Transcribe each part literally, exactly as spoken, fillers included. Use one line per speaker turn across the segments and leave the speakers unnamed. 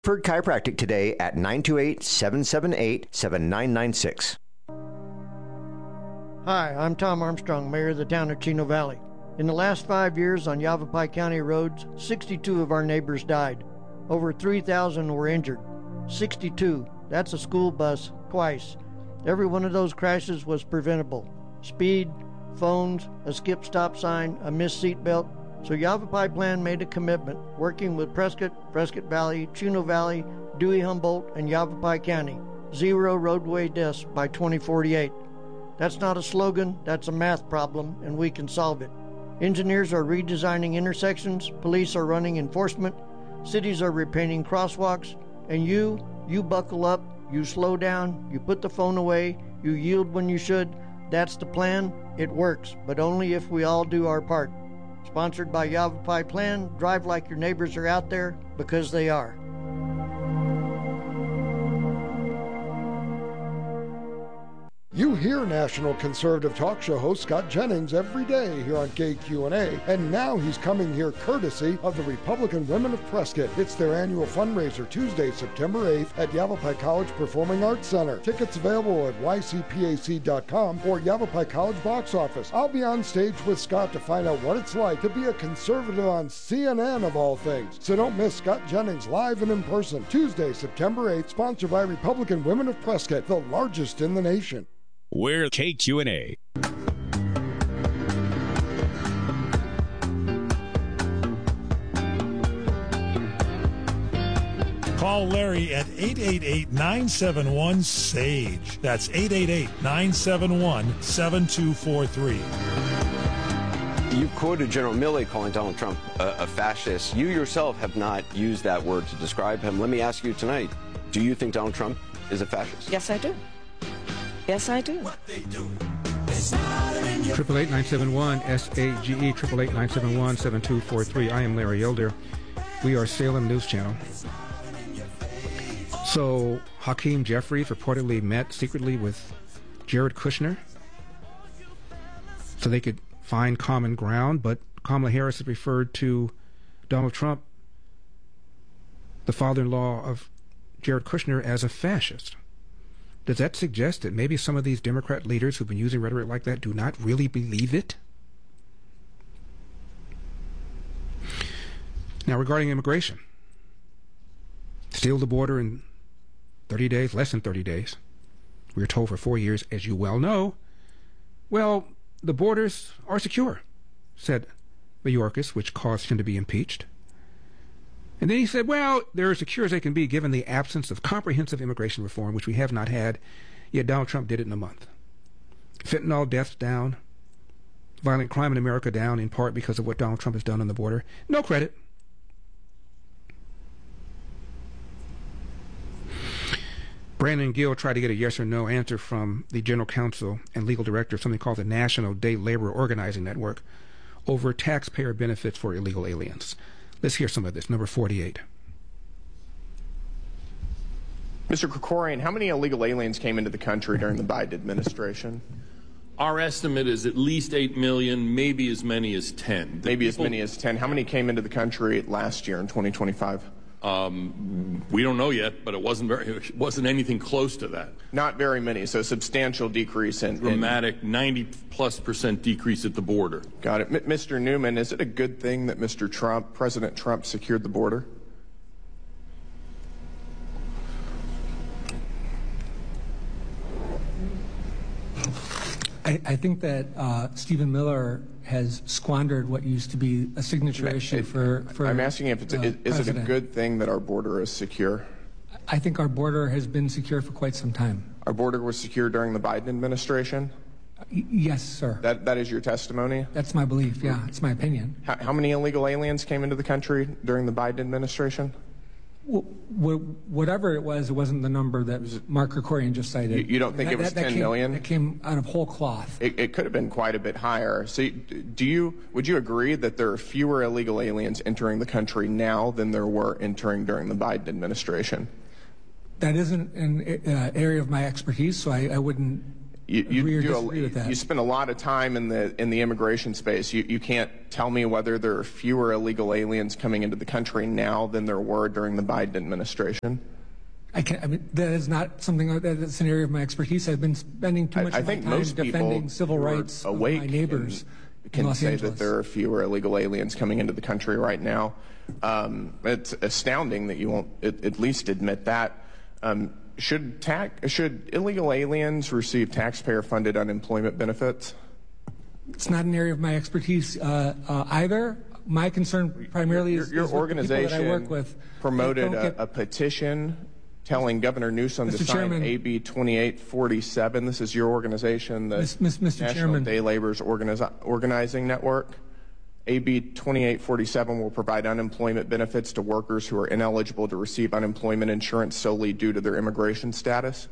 For Chiropractic today at nine two eight, seven seven eight, seven nine nine six.
Hi, I'm Tom Armstrong, Mayor of the town of Chino Valley. In the last five years on Yavapai County roads, sixty-two of our neighbors died. Over three thousand were injured. sixty-two. That's a school bus twice. Every one of those crashes was preventable. Speed, phones, a skip stop sign, a missed seatbelt. So Yavapai Plan made a commitment, working with Prescott, Prescott Valley, Chino Valley, Dewey Humboldt, and Yavapai County. Zero roadway deaths by twenty forty-eight. That's not a slogan, that's a math problem, and we can solve it. Engineers are redesigning intersections, police are running enforcement, cities are repainting crosswalks, and you, you buckle up, you slow down, you put the phone away, you yield when you should. That's the plan. It works, but only if we all do our part. Sponsored by Yavapai Plan, drive like your neighbors are out there, because they are.
You hear National Conservative Talk Show host Scott Jennings every day here on K Q and A, and now he's coming here courtesy of the Republican Women of Prescott. It's their annual fundraiser Tuesday, September eighth at Yavapai College Performing Arts Center. Tickets available at y c p a c dot com or Yavapai College box office. I'll be on stage with Scott to find out what it's like to be a conservative on C N N of all things. So don't miss Scott Jennings live and in person Tuesday, September eighth, sponsored by Republican Women of Prescott, the largest in the nation.
We're K Q and A.
Call Larry at eight eight eight, nine seven one, SAGE. That's eight eight eight, nine seven one, seven two four three.
You quoted General Milley calling Donald Trump a, a fascist. You yourself have not used that word to describe him. Let me ask you tonight, do you think Donald Trump is a fascist?
Yes, I do. Yes, I do.
Triple eight nine seven one S A G E. Triple eight nine seven one seven two four three. I am Larry Elder. We are Salem News Channel. So Hakeem Jeffries reportedly met secretly with Jared Kushner so they could find common ground. But Kamala Harris has referred to Donald Trump, the father-in-law of Jared Kushner, as a fascist. Does that suggest that maybe some of these Democrat leaders who've been using rhetoric like that do not really believe it? Now, regarding immigration, seal the border in thirty days, less than thirty days. We were told for four years, as you well know. Well, the borders are secure, said Mayorkas, which caused him to be impeached. And then he said, well, they're as secure as they can be given the absence of comprehensive immigration reform, which we have not had, yet Donald Trump did it in a month. Fentanyl deaths down, violent crime in America down, in part because of what Donald Trump has done on the border. No credit. Brandon Gill tried to get a yes or no answer from the general counsel and legal director of something called the National Day Labor Organizing Network over taxpayer benefits for illegal aliens. Let's hear some of this. Number forty-eight.
Mister Krikorian, how many illegal aliens came into the country during the Biden administration?
Our estimate is at least eight million, maybe as many as ten. The
maybe
people,
as many as ten. How many came into the country last year in twenty twenty-five?
Um, we don't know yet, but it wasn't very, it wasn't anything close to that.
Not very many, so substantial decrease in...
Dramatic, ninety plus percent decrease at the border.
Got it. M- Mister Newman, is it a good thing that Mister Trump, President Trump, secured the border?
I, I think that uh, Stephen Miller has squandered what used to be a signature
it,
issue
it,
for, for
I'm asking if it's,
uh,
is, is it a
president.
good thing that our border is secure?
I think our border has been secure for quite some time.
Our border was secure during the Biden administration?
Y- yes, sir.
That That is your testimony?
That's my belief, yeah. It's my opinion.
How, how many illegal aliens came into the country during the Biden administration?
Well, wh- whatever it was, it wasn't the number that Mark Krikorian just cited.
You, you don't think
that,
it was
that, that
ten
came,
million?
It came out of whole cloth.
It, it could have been quite a bit higher. So, do you would you agree that there are fewer illegal aliens entering the country now than there were entering during the Biden administration?
That isn't an uh, area of my expertise, so I, I wouldn't
you, you
agree or
do
disagree
a,
with that.
You spend a lot of time in the in the immigration space. You you can't tell me whether there are fewer illegal aliens coming into the country now than there were during the Biden administration.
I can't. I mean, that is not something that's an area of my expertise. I've been spending too much
I, I
of my
think
time
most
defending
people
civil rights of
awake
my neighbors
can, can
in Los
say
Angeles.
that there are fewer illegal aliens coming into the country right now. Um, it's astounding that you won't at, at least admit that. Um, should tax, should illegal aliens receive taxpayer-funded unemployment benefits?
It's not an area of my expertise uh, uh, either. My concern primarily
your,
is,
your
is with
organization
the people that I work with.
promoted a,
get,
a petition telling Governor Newsom
Mister
to sign
Chairman,
A B twenty-eight forty-seven. This is your organization, the
Miz, Miz, Mister
National
Chairman.
Day Laborers Organiz- Organizing Network. A B twenty-eight forty-seven will provide unemployment benefits to workers who are ineligible to receive unemployment insurance solely due to their immigration status.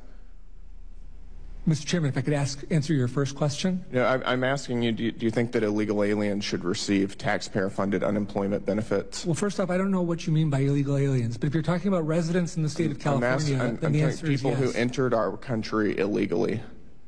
Mister Chairman, if I could ask, answer your first question.
You know, I, I'm asking you do, you, do you think that illegal aliens should receive taxpayer-funded unemployment benefits?
Well, first off, I don't know what you mean by illegal aliens, but if you're talking about residents in the state of California,
I'm asking, I'm,
then
I'm
the
talking
answer is
people
yes.
who entered our country illegally.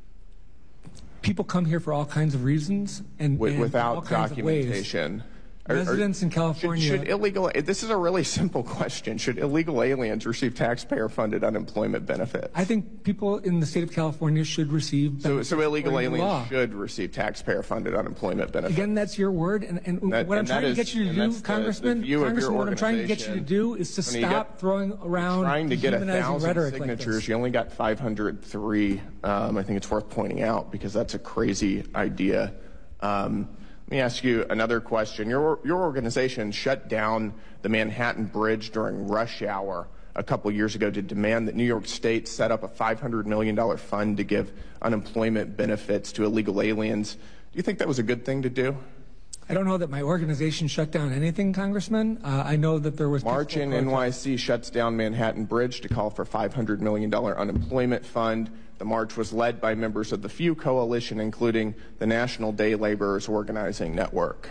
People come here for all kinds of reasons and,
With,
and
without
all kinds
documentation.
Of ways. Residents in California.
Should, should illegal? This is a really simple question. Should illegal aliens receive taxpayer-funded unemployment benefits?
I think people in the state of California should receive.
So, so illegal
aliens
law. should receive taxpayer-funded unemployment benefits.
Again, that's your word, and, and
that,
what I'm
and
trying to
is,
get you to do, Congressman,
the, the
Congressman, what I'm trying to get you to do is to stop
get,
throwing around
trying to get a thousand
rhetoric
signatures.
like
you only got five hundred three. Um, I think it's worth pointing out because that's a crazy idea. Um, Let me ask you another question. Your, your organization shut down the Manhattan Bridge during rush hour a couple years ago to demand that New York State set up a five hundred million dollars fund to give unemployment benefits to illegal aliens. Do you think that was a good thing to do?
I don't know that my organization shut down anything, Congressman. Uh, I know that there was
March in N Y C shuts down Manhattan Bridge to call for a five hundred million dollars unemployment fund. The march was led by members of the FEW Coalition, including the National Day Laborers Organizing Network.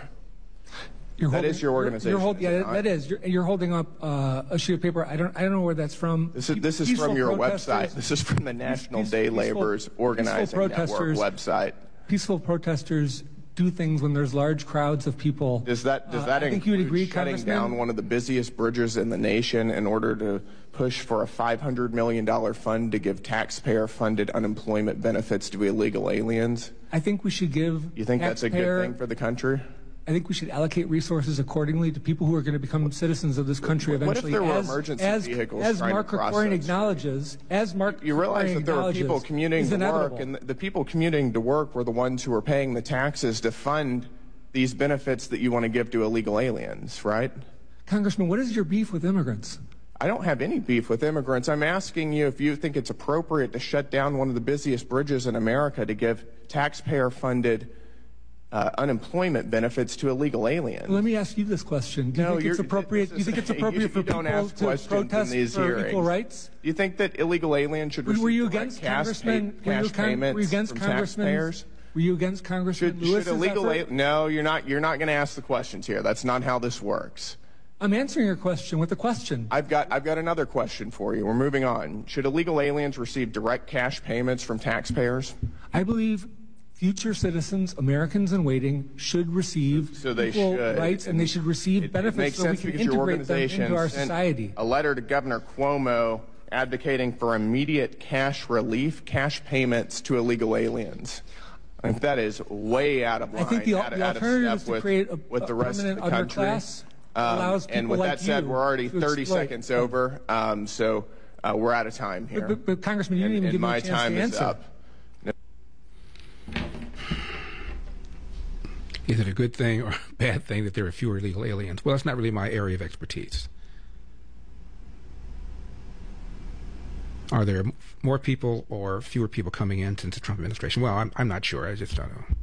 You're
that
holding,
is your organization.
You're, you're hold, yeah, that is. You're, you're holding up uh, a sheet of paper. I don't. I don't know where that's from.
This is this is
peaceful
from your website. This is from the National
peace,
Day
peaceful,
Laborers Organizing Network website.
Peaceful protesters do things when there's large crowds of people.
Does that does that
uh, I think you would agree,
shutting
Congressman?
down one of the busiest bridges in the nation in order to push for a five hundred million dollars fund to give taxpayer-funded unemployment benefits to illegal aliens?
I think we should give.
You think that's a good thing for the country?
I think we should allocate resources accordingly to people who are going to become citizens of this country eventually.
What if there were
as,
emergency
as,
vehicles
as
trying
Mark
to process?
Krikorian acknowledges, as Mark
you realize that there were people commuting to
inevitable.
work, and the, the people commuting to work were the ones who were paying the taxes to fund these benefits that you want to give to illegal aliens, right?
Congressman, what is your beef with immigrants?
I don't have any beef with immigrants. I'm asking you if you think it's appropriate to shut down one of the busiest bridges in America to give taxpayer-funded uh, unemployment benefits to illegal aliens.
Let me ask you this question: Do you
no,
think it's appropriate? Do you think it's appropriate for people to protest for equal rights?
Do you think that illegal aliens should receive
were you against
cash,
Congressman?
pay, cash
were you con-
payments
were you against
from
Congressman?
taxpayers?
Were you against Congressman
Should,
Lewis's
should illegal
effort?
a- No, you're not. You're not going to ask the questions here. That's not how this works.
I'm answering your question with a question.
I've got I've got another question for you. We're moving on. Should illegal aliens receive direct cash payments from taxpayers?
I believe future citizens, Americans in waiting, should receive
so they
equal
should.
rights, and they should receive
it,
benefits
it makes
so we
sense
can
because your
integrate them
organization
into our
sent
society.
A letter to Governor Cuomo advocating for immediate cash relief, cash payments to illegal aliens. I think that is way out of line.
I think the,
out,
the
out of
alternative
step
is to
with,
create a,
with the
a
rest
permanent
of the country.
underclass.
Um,
allows people
and with
like
that said,
you
we're already
to
thirty
exploit.
seconds over, um, so uh, we're out of time here.
But, but, but Congressman, you didn't
and,
even
and
give me a chance
my time
to
is
answer.
up.
Is it a good thing or a bad thing that there are fewer illegal aliens? Well, it's not really my area of expertise. Are there more people or fewer people coming in since the Trump administration? Well, I'm, I'm not sure. I just don't know.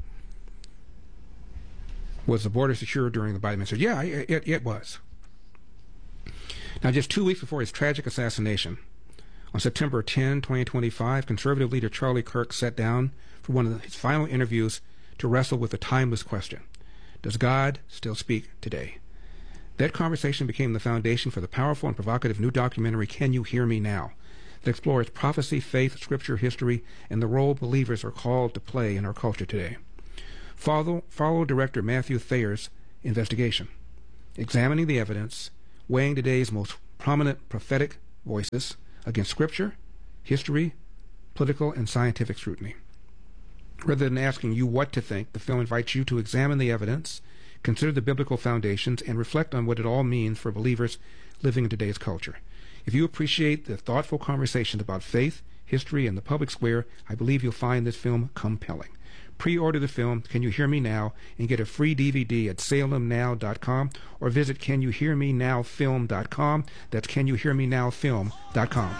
Was the border secure during the Biden administration? Yeah, it, it, it was. Now, just two weeks before his tragic assassination, on September tenth, twenty twenty-five, conservative leader Charlie Kirk sat down for one of his final interviews to wrestle with the timeless question: does God still speak today? That conversation became the foundation for the powerful and provocative new documentary, Can You Hear Me Now?, that explores prophecy, faith, scripture, history, and the role believers are called to play in our culture today. Follow, follow director Matthew Thayer's investigation, examining the evidence, weighing today's most prominent prophetic voices against scripture, history, political, and scientific scrutiny. Rather than asking you what to think, the film invites you to examine the evidence, consider the biblical foundations, and reflect on what it all means for believers living in today's culture. If you appreciate the thoughtful conversations about faith, history, and the public square, I believe you'll find this film compelling. Pre-order the film, Can You Hear Me Now, and get a free D V D at salem now dot com or visit can you hear me now film dot com. That's can you hear me now film dot com.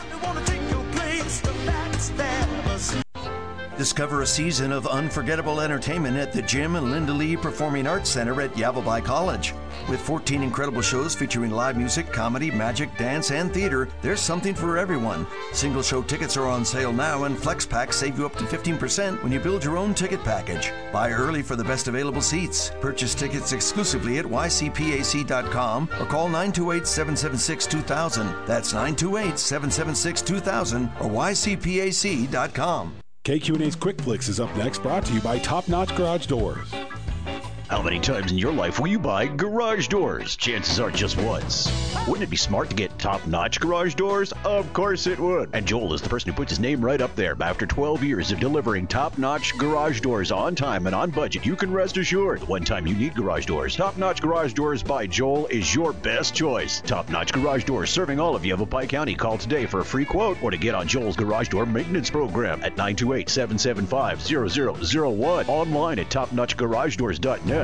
Discover a season of unforgettable entertainment at the Jim and Linda Lee Performing Arts Center at Yavapai College. With fourteen incredible shows featuring live music, comedy, magic, dance, and theater, there's something for everyone. Single show tickets are on sale now, and Flex Packs save you up to fifteen percent when you build your own ticket package. Buy early for the best available seats. Purchase tickets exclusively at y c p a c dot com or call nine two eight, seven seven six, two thousand. That's nine two eight, seven seven six, two thousand or y c p a c dot com.
K Q and A's Quick Flicks is up next, brought to you by Top Notch Garage Doors.
How many times in your life will you buy garage doors? Chances are just once. Wouldn't it be smart to get top-notch garage doors? Of course it would. And Joel is the person who puts his name right up there. After twelve years of delivering top-notch garage doors on time and on budget, you can rest assured the one time you need garage doors, Top-Notch Garage Doors by Joel is your best choice. Top-Notch Garage Doors serving all of Yavapai County. Call today for a free quote or to get on Joel's garage door maintenance program at nine two eight, seven seven five, zero zero zero one. Online at top notch garage doors dot net.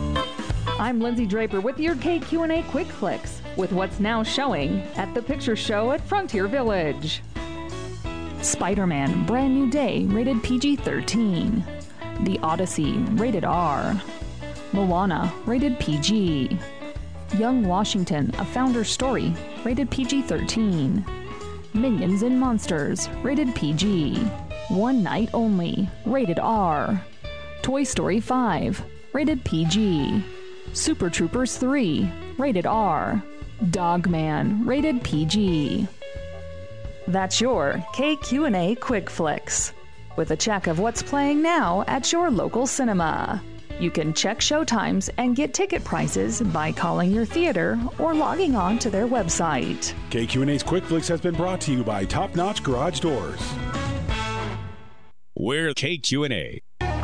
I'm Lindsay Draper with your K Q and A Quick Flicks with what's now showing at the Picture Show at Frontier Village. Spider-Man Brand New Day, rated P G thirteen. The Odyssey, rated R. Moana, rated P G. Young Washington, A Founder's Story, rated P G thirteen. Minions and Monsters, rated P G. One Night Only, rated R. Toy Story five, rated P G. Super Troopers three, rated R. Dogman, rated P G. That's your K Q and A Quick Flicks, with a check of what's playing now at your local cinema. You can check showtimes and get ticket prices by calling your theater or logging on to their website.
K Q and A's Quick Flicks has been brought to you by Top Notch Garage Doors.
We're K Q and A.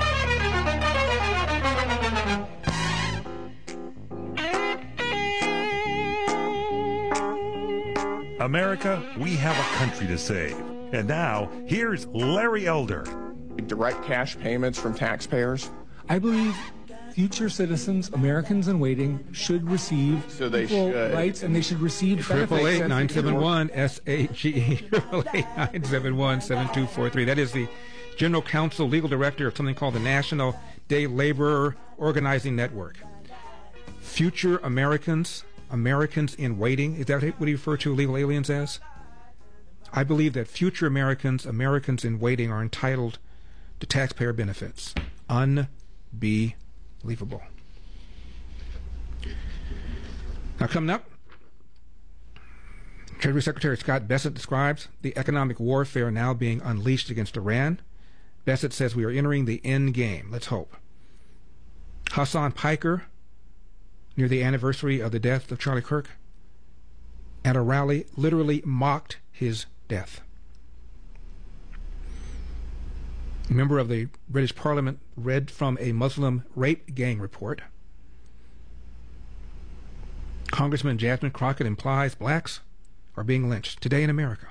America, we have a country to save. And now, here's Larry Elder.
Direct cash payments from taxpayers?
I believe future citizens, Americans in waiting, should receive
so they
equal
should.
rights, and they should receive benefits.
Triple eight nine seven one S A G E Triple eight nine seven one seven two four three. That is the General Counsel, Legal Director of something called the National Day Laborer Organizing Network. Future Americans, Americans in waiting. Is that what you refer to illegal aliens as? I believe that future Americans, Americans in waiting, are entitled to taxpayer benefits. Unbelievable. Now, coming up, Treasury Secretary Scott Bessent describes the economic warfare now being unleashed against Iran. Bessent says we are entering the end game. Let's hope. Hassan Piker, near the anniversary of the death of Charlie Kirk, at a rally literally mocked his death. A member of the British Parliament read from a Muslim rape gang report. Congressman Jasmine Crockett implies blacks are being lynched today in America.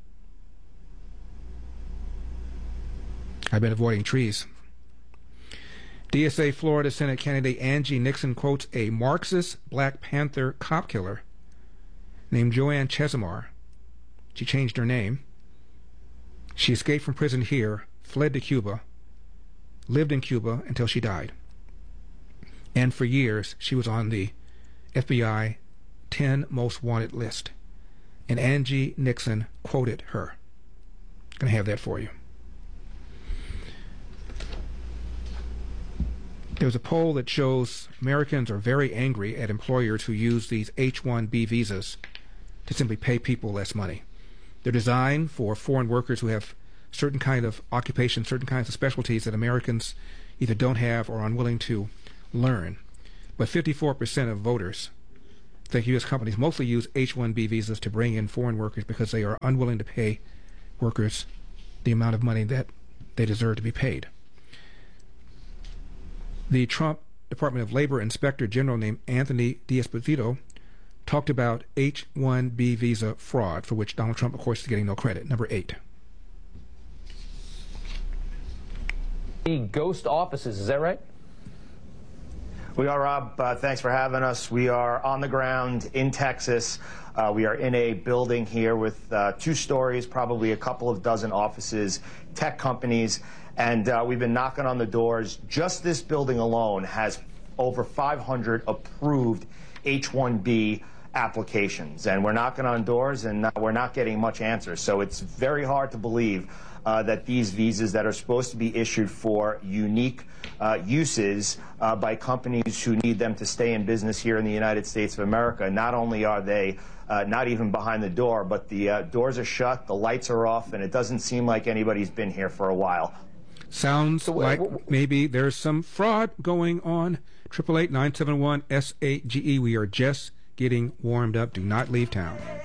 I've been avoiding trees. D S A Florida Senate candidate Angie Nixon quotes a Marxist Black Panther cop killer named Joanne Chesimar. She changed her name. She escaped from prison here, fled to Cuba, lived in Cuba until she died. And for years, she was on the F B I ten most wanted list. And Angie Nixon quoted her. I'm going to have that for you. There's a poll that shows Americans are very angry at employers who use these H one B visas to simply pay people less money. They're designed for foreign workers who have certain kind of occupation, certain kinds of specialties that Americans either don't have or are unwilling to learn. But fifty-four percent of voters think U S companies mostly use H one B visas to bring in foreign workers because they are unwilling to pay workers the amount of money that they deserve to be paid. The Trump Department of Labor Inspector General named Anthony D'Esposito talked about H one B visa fraud, for which Donald Trump, of course, is getting no credit. Number eight.
Ghost offices, is that right?
We are, Rob. Uh, thanks for having us. We are on the ground in Texas. Uh, we are in a building here with uh, two stories, probably a couple of dozen offices, tech companies, and uh, we've been knocking on the doors. Just this building alone has over five hundred approved H one B applications, and we're knocking on doors, and uh, we're not getting much answers. So it's very hard to believe Uh, that these visas that are supposed to be issued for unique uh, uses uh, by companies who need them to stay in business here in the United States of America, not only are they uh, not even behind the door, but the uh, doors are shut, the lights are off, and it doesn't seem like anybody's been here for a while.
Sounds so, like uh, maybe there's some fraud going on. eight eight eight, nine seven one, S A G E. We are just getting warmed up. Do not leave town.